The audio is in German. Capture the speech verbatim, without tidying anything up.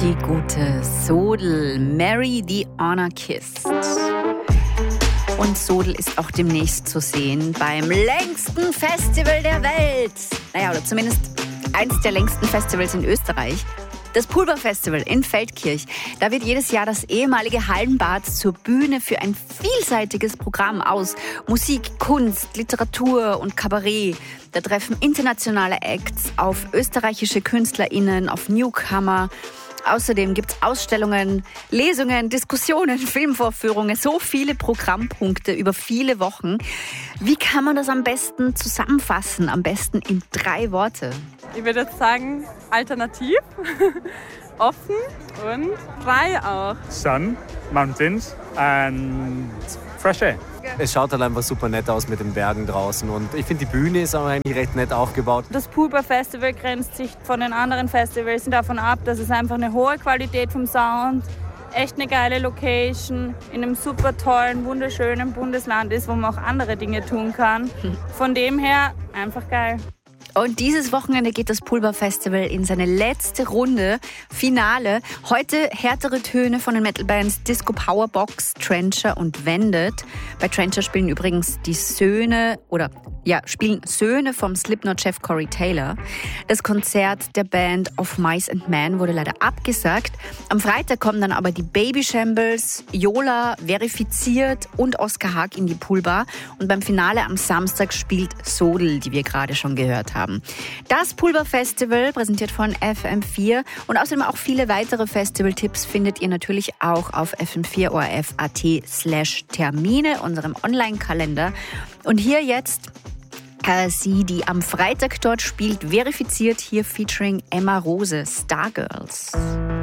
Die gute Sodel, Mary the Anarchist. Und Sodel ist auch demnächst zu sehen beim längsten Festival der Welt. Naja, oder zumindest eins der längsten Festivals in Österreich. Das Pulver Festival in Feldkirch. Da wird jedes Jahr das ehemalige Hallenbad zur Bühne für ein vielseitiges Programm aus Musik, Kunst, Literatur und Kabarett. Da treffen internationale Acts auf österreichische KünstlerInnen, auf Newcomer. Außerdem gibt es Ausstellungen, Lesungen, Diskussionen, Filmvorführungen, so viele Programmpunkte über viele Wochen. Wie kann man das am besten zusammenfassen? Am besten in drei Worte. Ich würde jetzt sagen, alternativ, offen und frei auch. Sun, mountains and fresh air. Es schaut halt einfach super nett aus mit den Bergen draußen und ich finde, die Bühne ist auch eigentlich recht nett aufgebaut. Das Pulver Festival grenzt sich von den anderen Festivals davon ab, dass es einfach eine hohe Qualität vom Sound, echt eine geile Location, in einem super tollen, wunderschönen Bundesland ist, wo man auch andere Dinge tun kann. Von dem her einfach geil. Und dieses Wochenende geht das Pulver Festival in seine letzte Runde, Finale. Heute härtere Töne von den Metalbands Disco Powerbox, Trencher und Vended. Bei Trencher spielen übrigens die Söhne oder ja, spielen Söhne vom Slipknot-Chef Corey Taylor. Das Konzert der Band Of Mice and Men wurde leider abgesagt. Am Freitag kommen dann aber die Baby Shambles, Yola, Verifiziert und Oskar Haag in die Poolbar. Und beim Finale am Samstag spielt Sodel, die wir gerade schon gehört haben. Das Pulver Festival, präsentiert von F M vier. Und außerdem auch viele weitere Festivaltipps findet ihr natürlich auch auf f m vier o r f punkt a t slash Termine, unserem Online-Kalender. Und hier jetzt äh, sie, die am Freitag dort spielt, Verifiziert, hier featuring Emma Rose, Stargirls.